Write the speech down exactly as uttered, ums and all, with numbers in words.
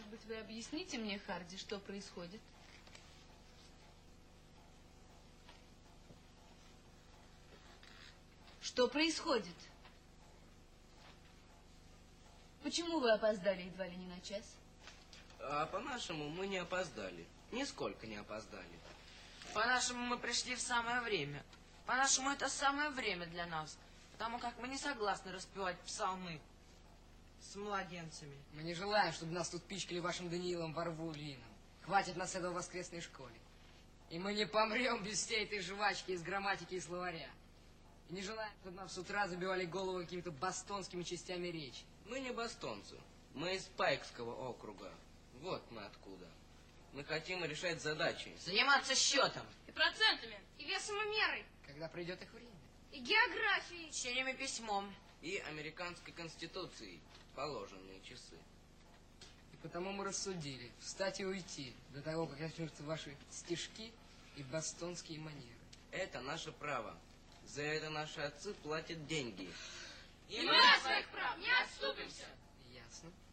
Может быть, вы объясните мне, Харди, что происходит? Что происходит? Почему вы опоздали едва ли не на час? А по-нашему мы не опоздали. Нисколько не опоздали. По-нашему мы пришли в самое время. По-нашему это самое время для нас. Потому как мы не согласны распевать псалмы с младенцами. Мы не желаем, чтобы нас тут пичкали вашим Даниилом Варвулином. Хватит нас этого в воскресной школе. И мы не помрем без всей этой жвачки из грамматики и словаря. И не желаем, чтобы нам с утра забивали голову какими-то бостонскими частями речи. Мы не бостонцы. Мы из Пайкского округа. Вот мы откуда. Мы хотим решать задачи. Заниматься счетом. И процентами. И весом и мерой. Когда придет их время. И географией. Чтением и письмом. И американской конституцией. Положенные часы. И потому мы рассудили встать и уйти до того, как начнутся ваши стишки и бостонские манеры. Это наше право. За это наши отцы платят деньги. И мы от своих прав не отступимся. Ясно.